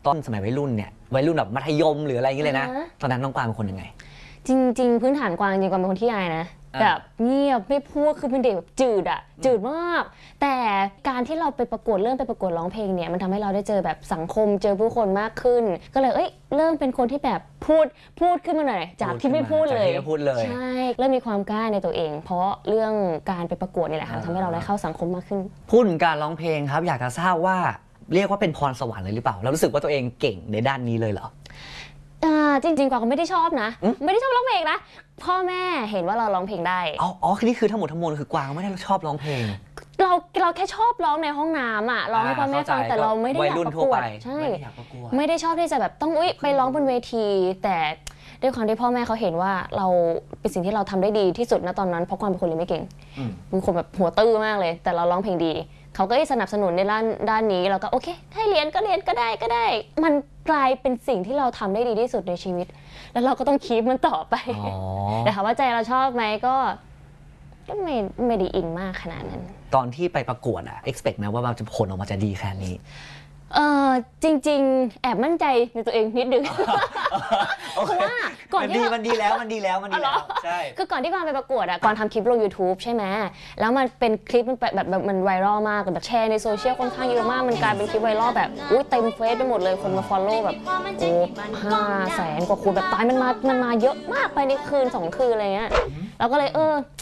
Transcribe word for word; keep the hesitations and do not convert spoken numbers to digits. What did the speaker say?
ตอนสมัยวัยรุ่นเนี่ยวัยรุ่นแบบมัธยมหรืออะไรอย่างเงี้ยเลยนะตอนนั้นน้องกวางเป็นคนยังไงจริงๆพื้นฐานกวางจริงกวางเป็นคนที่อายนะแบบเงียบไม่พูดคือเป็นเด็กแบบจืดอะจืดมากแต่การที่เราไปประกวดเริ่มไปประกวดร้องเพลงเนี่ยมันทำให้เราได้เจอแบบสังคมเจอผู้คนมากขึ้นก็เลยเอ้ยเริ่มเป็นคนที่แบบพูดพูดขึ้นมาหน่อยจากที่ไม่พูดเลยใช่เริ่มมีความกล้าในตัวเองเพราะเรื่องการไปประกวดนี่แหละค่ะทำให้เราได้เข้าสังคมมากขึ้นพูดถึงการร้องเพลงครับอยากจะทราบว่าเรียกว่าเป็นพรสวรรค์เลยหรือเปล่าเรารู้สึกว่าตัวเองเก่งในด้านนี้เลยเหรอจริงๆกวางก็ไม่ได้ชอบนะไม่ได้ชอบร้องเพลงนะพ่อแม่เห็นว่าเราร้องเพลงได้อ๋ออ๋อคือนี่คือทั้งหมดทั้งมวลคือกวางไม่ได้ชอบร้องเพลงเราเราแค่ชอบร้องในห้องน้ำอ่ะร้องให้พ่อแม่ฟังแต่เราไม่ได้อยากประกวดใช่ไม่ได้ชอบที่จะแบบต้องอุ้ยไปร้องบนเวทีแต่ด้วยความที่พ่อแม่เขาเห็นว่าเราเป็นสิ่งที่เราทำได้ดีที่สุดณตอนนั้นเพราะกวางเป็นคนเรียนไม่เก่งเป็นคนแบบหัวตื้อมากเลยแต่เราร้องเพลงดีเขาก็สนับสนุนในด้านด้านนี้เราก็โอเคให้เรียนก็เรียนก็ได้ก็ได้มันกลายเป็นสิ่งที่เราทำได้ดีที่สุดในชีวิตแล้วเราก็ต้องคีปมันต่อไปแต่ถามว่าใจเราชอบไหมก็ก็ไม่ไม่ได้อินมากขนาดนั้นตอนที่ไปประกวดอะ expect ไหมว่ามันจะผลออกมาจะดีแค่นี้เออจริงๆแอบมั่นใจในตัวเองนิดนึงเพราะว่าก่อนที่มันดีแล้วมันดีแล้วมันดีแล้วใช่คือก่อนที่กวางไปประกวดอะกวางทำคลิปลง YouTube ใช่ไหมแล้วมันเป็นคลิปมันแบบแบบมันไวรัลมากแบบแชร์ในโซเชียลค่อนข้างเยอะมากมันกลายเป็นคลิปไวรัลแบบอุ้ยเต็มเฟซไปหมดเลยคนมา follow แบบโอ้ห้าแสนกว่าคนแบบตายมันมามันมาเยอะมากไปในคืนสองคืนอะไรเงี้ยเราก็เลยเออ